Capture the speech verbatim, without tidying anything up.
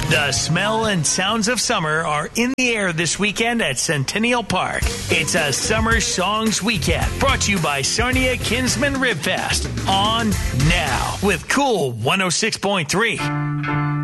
The smell and sounds of summer are in the air this weekend at Centennial Park. It's a Summer Songs Weekend brought to you by Sarnia Kinsman Rib Fest on now with Cool one oh six point three.